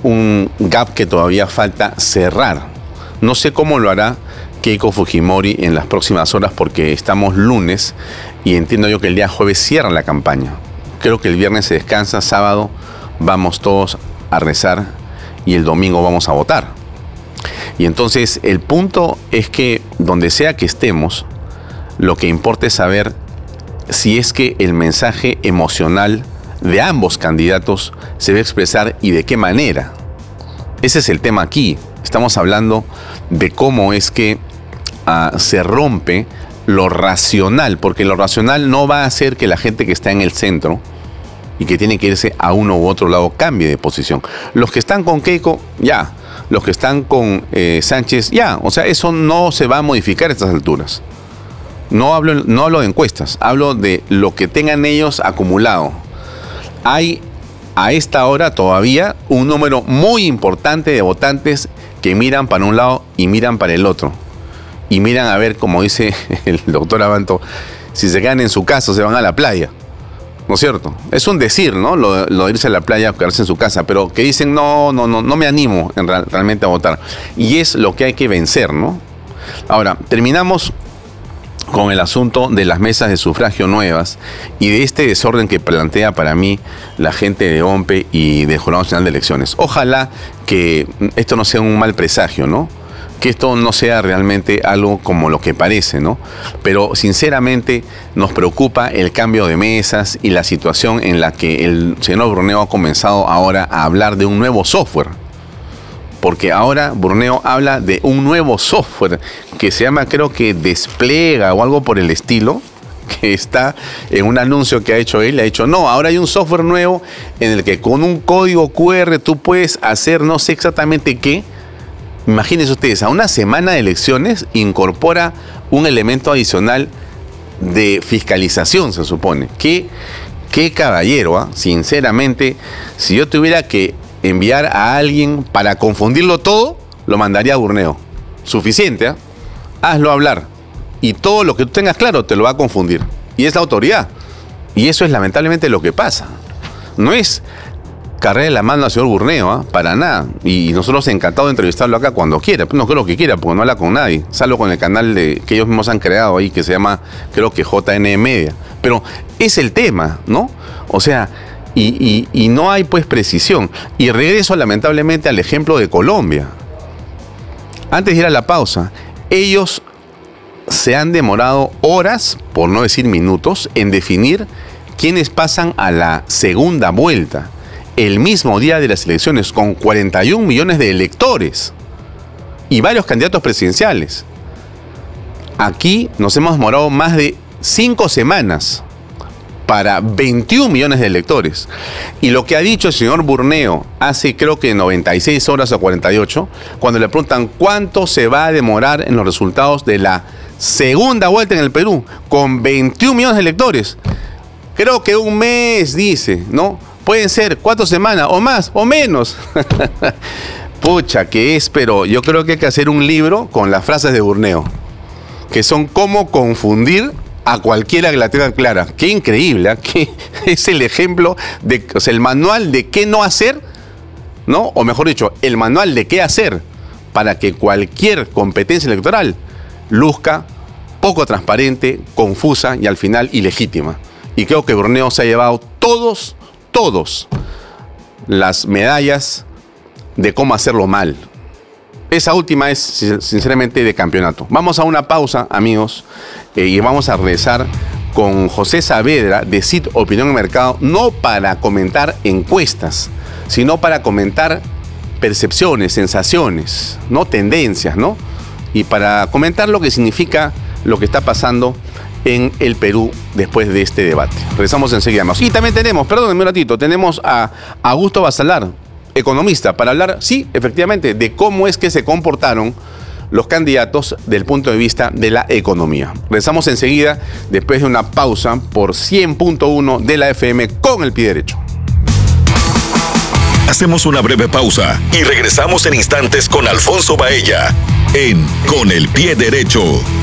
un gap que todavía falta cerrar. No sé cómo lo hará Keiko Fujimori en las próximas horas, porque estamos lunes y entiendo yo que el día jueves cierra la campaña. Creo que el viernes se descansa, sábado vamos todos a rezar y el domingo vamos a votar. Y entonces el punto es que donde sea que estemos, lo que importa es saber si es que el mensaje emocional de ambos candidatos se va a expresar y de qué manera. Ese es el tema aquí. Estamos hablando de cómo es que se rompe lo racional, porque lo racional no va a hacer que la gente que está en el centro y que tiene que irse a uno u otro lado cambie de posición. Los que están con Keiko, ya. Los que están con Sánchez, ya. O sea, eso no se va a modificar a estas alturas. No hablo de encuestas, hablo de lo que tengan ellos acumulado. Hay a esta hora todavía un número muy importante de votantes que miran para un lado y miran para el otro. Y miran a ver, como dice el doctor Abanto, si se quedan en su casa o se van a la playa. ¿No es cierto? Es un decir, ¿no? Lo de irse a la playa o quedarse en su casa, pero que dicen, no me animo realmente a votar. Y es lo que hay que vencer, ¿no? Ahora, terminamos con el asunto de las mesas de sufragio nuevas y de este desorden que plantea para mí la gente de OMPE y del Jurado Nacional de Elecciones. Ojalá que esto no sea un mal presagio, ¿no? Que esto no sea realmente algo como lo que parece, ¿no? Pero sinceramente nos preocupa el cambio de mesas y la situación en la que el señor Burneo ha comenzado ahora a hablar de un nuevo software. Porque ahora Burneo habla de un nuevo software que se llama, creo que Despliega o algo por el estilo, que está en un anuncio que ha hecho él. Ha dicho, no, ahora hay un software nuevo en el que con un código QR tú puedes hacer no sé exactamente qué. Imagínense ustedes, a una semana de elecciones incorpora un elemento adicional de fiscalización, se supone. Qué caballero, ¿eh? Sinceramente, si yo tuviera que enviar a alguien para confundirlo todo, lo mandaría a Burneo. Suficiente, ¿eh? Hazlo hablar. Y todo lo que tú tengas claro te lo va a confundir. Y es la autoridad. Y eso es lamentablemente lo que pasa. No es carrera la mano al señor Burneo, para nada. Y nosotros encantados de entrevistarlo acá cuando quiera. No creo que quiera, porque no habla con nadie. Salvo con el canal que ellos mismos han creado ahí, que se llama, creo que JN Media. Pero es el tema, ¿no? O sea, y no hay pues precisión. Y regreso lamentablemente al ejemplo de Colombia. Antes de ir a la pausa, ellos se han demorado horas, por no decir minutos, en definir quiénes pasan a la segunda vuelta. El mismo día de las elecciones, con 41 millones de electores y varios candidatos presidenciales. Aquí nos hemos demorado más de 5 semanas para 21 millones de electores. Y lo que ha dicho el señor Burneo hace creo que 96 horas o 48, cuando le preguntan cuánto se va a demorar en los resultados de la segunda vuelta en el Perú, con 21 millones de electores. Creo que un mes, dice, ¿no? Pueden ser 4 semanas, o más, o menos. Pucha, que es, pero yo creo que hay que hacer un libro con las frases de Burneo, que son cómo confundir a cualquiera que la tenga clara. Qué increíble, ¿eh? Que es el ejemplo, o sea, el manual de qué no hacer, ¿no? O mejor dicho, el manual de qué hacer para que cualquier competencia electoral luzca poco transparente, confusa y al final ilegítima. Y creo que Burneo se ha llevado todos las medallas de cómo hacerlo mal. Esa última es sinceramente de campeonato. Vamos a una pausa, amigos, y vamos a regresar con José Saavedra de CIT Opinión y Mercado, no para comentar encuestas, sino para comentar percepciones, sensaciones, ¿no? Tendencias, ¿no? Y para comentar lo que significa lo que está pasando en el Perú después de este debate. Regresamos enseguida más. Y también perdónenme un ratito, tenemos a Augusto Basalar, economista, para hablar, sí, efectivamente, de cómo es que se comportaron los candidatos del punto de vista de la economía. Regresamos enseguida, después de una pausa por 100.1 de la FM con el pie derecho. Hacemos una breve pausa y regresamos en instantes con Alfonso Baella en Con el Pie Derecho.